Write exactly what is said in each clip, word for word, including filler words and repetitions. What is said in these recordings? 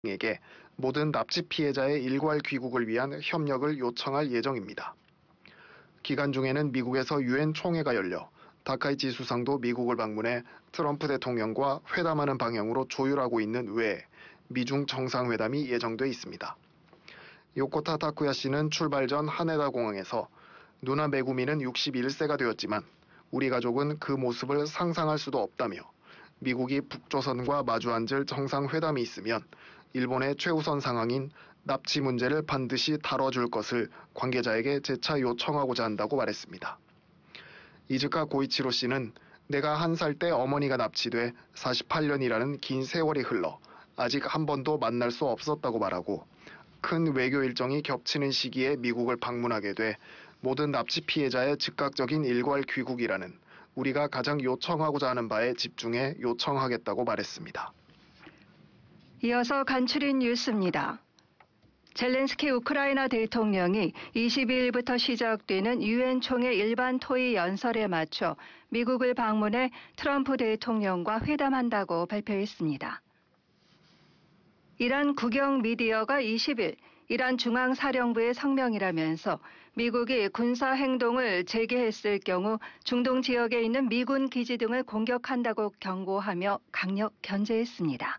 에게 모든 납치 피해자의 일괄 귀국을 위한 협력을 요청할 예정입니다. 기간 중에는 미국에서 유엔 총회가 열려 다카이치 수상도 미국을 방문해 트럼프 대통령과 회담하는 방향으로 조율하고 있는 외에 미중 정상회담이 예정돼 있습니다. 요코타 타쿠야 씨는 출발 전 하네다 공항에서 누나 메구미는 육십일 세가 되었지만 우리 가족은 그 모습을 상상할 수도 없다며 미국이 북조선과 마주 앉을 정상회담이 있으면 일본의 최우선 상황인 납치 문제를 반드시 다뤄줄 것을 관계자에게 재차 요청하고자 한다고 말했습니다. 이즈카 고이치로 씨는 내가 한 살 때 어머니가 납치돼 사십팔 년이라는 긴 세월이 흘러 아직 한 번도 만날 수 없었다고 말하고 큰 외교 일정이 겹치는 시기에 미국을 방문하게 돼 모든 납치 피해자의 즉각적인 일괄 귀국이라는 우리가 가장 요청하고자 하는 바에 집중해 요청하겠다고 말했습니다. 이어서 간추린 뉴스입니다. 젤렌스키 우크라이나 대통령이 이십이일부터 시작되는 유엔 총회 일반 토의 연설에 맞춰 미국을 방문해 트럼프 대통령과 회담한다고 발표했습니다. 이란 국영 미디어가 이십일 이란 중앙사령부의 성명이라면서 미국이 군사행동을 재개했을 경우 중동 지역에 있는 미군 기지 등을 공격한다고 경고하며 강력 견제했습니다.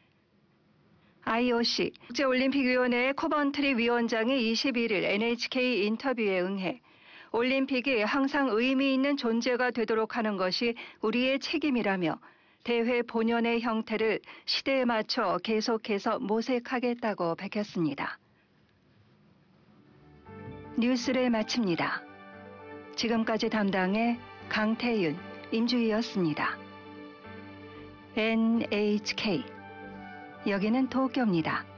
아이오씨, 국제올림픽위원회의 코번트리 위원장이 이십일일 엔에이치케이 인터뷰에 응해 올림픽이 항상 의미 있는 존재가 되도록 하는 것이 우리의 책임이라며 대회 본연의 형태를 시대에 맞춰 계속해서 모색하겠다고 밝혔습니다. 뉴스를 마칩니다. 지금까지 담당의 강태윤, 임주희였습니다. 엔에이치케이, 여기는 도쿄입니다.